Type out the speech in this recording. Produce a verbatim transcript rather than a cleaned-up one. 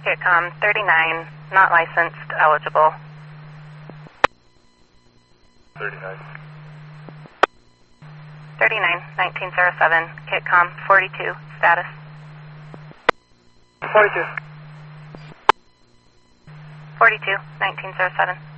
Kitcom thirty-nine, not licensed, eligible. thirty-nine. thirty-nine, nineteen oh seven, Kitcom forty-two, status. forty-two. forty-two, nineteen oh seven.